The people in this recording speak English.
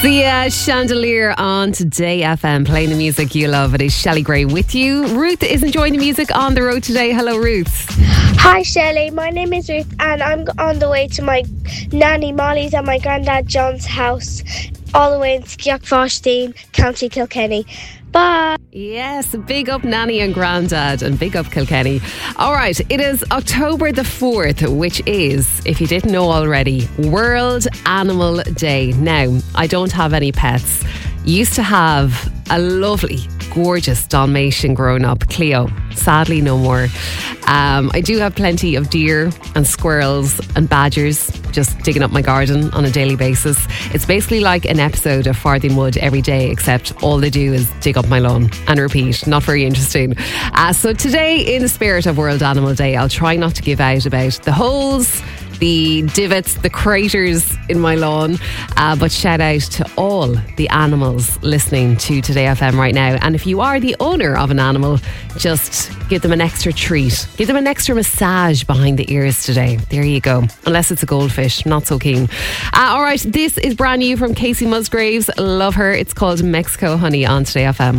The Chandelier on Today FM, playing the music you love. It is Shelley Gray with you. Ruth is enjoying the music on the road today. Hello, Ruth. Hi, Shelley. My name is Ruth, and I'm on the way to my nanny Molly's and my granddad John's house, all the way in Skiochfoshdeen, County Kilkenny. Bye. Yes, big up Nanny and Grandad, and big up Kilkenny. All right, it is October the 4th, which is, if you didn't know already, World Animal Day. Now, I don't have any pets. Used to have a lovely, gorgeous Dalmatian growing up, Cleo. Sadly, no more. I do have plenty of deer and squirrels and badgers just digging up my garden on a daily basis. It's basically like an episode of Farthing Wood every day, except all they do is dig up my lawn and repeat. Not very interesting. So today, in the spirit of World Animal Day, I'll try not to give out about the holes, the divots, the craters in my lawn, but shout out to all the animals listening to Today FM right now. And if you are the owner of an animal, just give them an extra treat. Give them an extra massage behind the ears today. There you go. Unless it's a goldfish, not so keen. All right, this is brand new from Casey Musgraves. Love her. It's called Mexico Honey on Today FM.